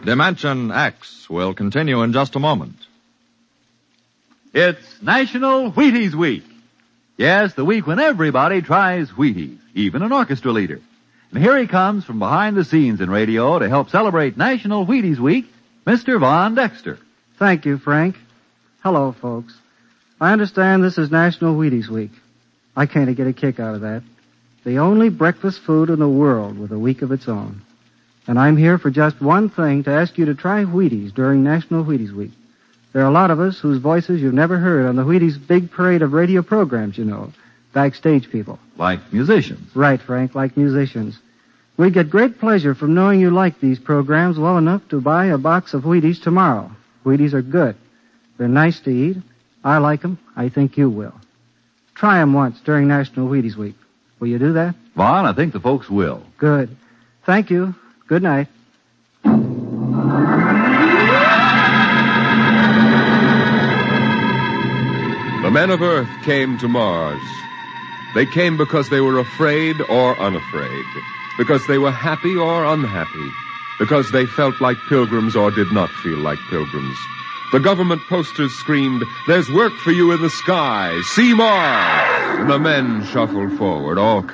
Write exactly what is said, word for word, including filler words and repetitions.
Dimension X will continue in just a moment. It's National Wheaties Week. Yes, the week when everybody tries Wheaties, even an orchestra leader. And here he comes from behind the scenes in radio to help celebrate National Wheaties Week, Mister Von Dexter. Thank you, Frank. Hello, folks. I understand this is National Wheaties Week. I can't get a kick out of that. The only breakfast food in the world with a week of its own. And I'm here for just one thing, to ask you to try Wheaties during National Wheaties Week. There are a lot of us whose voices you've never heard on the Wheaties big parade of radio programs, you know. Backstage people. Like musicians. Right, Frank, like musicians. We get great pleasure from knowing you like these programs well enough to buy a box of Wheaties tomorrow. Wheaties are good. They're nice to eat. I like them. I think you will. Try them once during National Wheaties Week. Will you do that? Vaughn, I think the folks will. Good. Thank you. Good night. The men of Earth came to Mars. They came because they were afraid or unafraid, because they were happy or unhappy, because they felt like pilgrims or did not feel like pilgrims. The government posters screamed, "There's work for you in the sky. See Mars!" And the men shuffled forward, all